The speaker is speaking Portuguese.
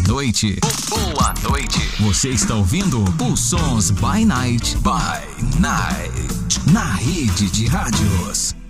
noite. Boa noite. Você está ouvindo os Sons by Night, na rede de rádios.